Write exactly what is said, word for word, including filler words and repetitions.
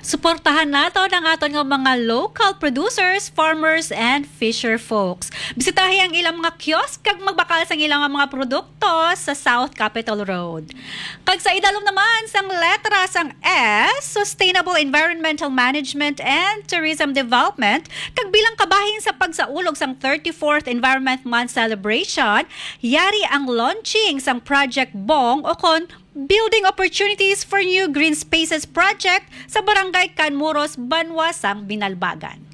Suportahan nato ang aton nga mga local producers, farmers, and fisher folks. Bisitahi ang ilang mga kiosk kag magbakal sa ilang mga produkto sa South Capitol Road. Kag sa idalom naman sang letra sang S, Sustainable Environmental Management and Tourism Development, kag bilang kabahin sa pagsaulog sang thirty-fourth Environment Month celebration, yari ang launching sang Project Bong o kon Building Opportunities for New Green Spaces Project sa Barangay Canmuros, Banwa, sang Binalbagan.